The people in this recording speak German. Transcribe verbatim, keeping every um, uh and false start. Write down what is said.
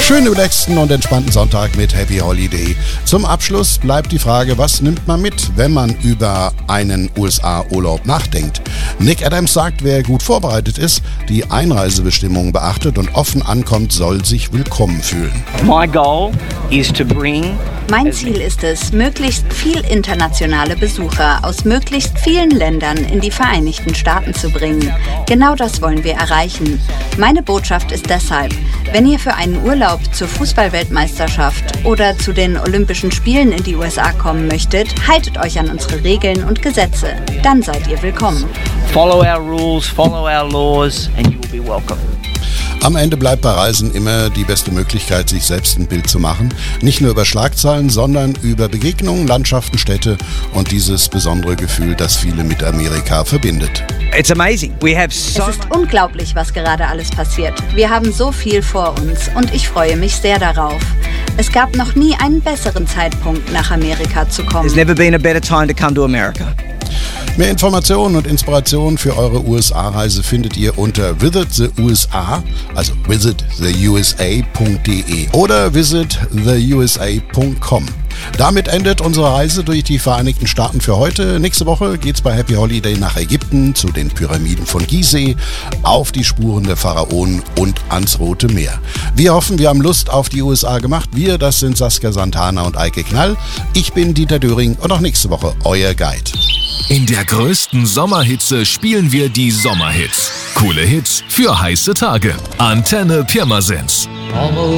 Schönen, relaxten und entspannten Sonntag mit Happy Holiday. Zum Abschluss bleibt die Frage, was nimmt man mit, wenn man über einen U S A-Urlaub nachdenkt? Nick Adams sagt, wer gut vorbereitet ist, die Einreisebestimmungen beachtet und offen ankommt, soll sich willkommen fühlen. My goal is to bring Mein Ziel ist es, möglichst viel internationale Besucher aus möglichst vielen Ländern in die Vereinigten Staaten zu bringen. Genau das wollen wir erreichen. Meine Botschaft ist deshalb, wenn ihr für einen Urlaub zur Fußball-Weltmeisterschaft oder zu den Olympischen Spielen in die U S A kommen möchtet, haltet euch an unsere Regeln und Gesetze. Dann seid ihr willkommen. follow our rules, follow our laws and you will be welcome. Am Ende bleibt bei Reisen immer die beste Möglichkeit, sich selbst ein Bild zu machen. Nicht nur über Schlagzeilen, sondern über Begegnungen, Landschaften, Städte und dieses besondere Gefühl, das viele mit Amerika verbindet. It's amazing. We have so Es ist unglaublich, was gerade alles passiert. Wir haben so viel vor uns und ich freue mich sehr darauf. Es gab noch nie einen besseren Zeitpunkt, nach Amerika zu kommen. There's never been a better time to come to America. Mehr Informationen und Inspirationen für eure U S A-Reise findet ihr unter Visit the U S A, also visit the U S A punkt de oder visit the U S A punkt com. Damit endet unsere Reise durch die Vereinigten Staaten für heute. Nächste Woche geht's bei Happy Holiday nach Ägypten, zu den Pyramiden von Gizeh, auf die Spuren der Pharaonen und ans Rote Meer. Wir hoffen, wir haben Lust auf die U S A gemacht. Wir, das sind Saskia Santana und Eike Knall. Ich bin Dieter Döring und auch nächste Woche euer Guide. In der größten Sommerhitze spielen wir die Sommerhits. Coole Hits für heiße Tage. Antenne Pirmasens.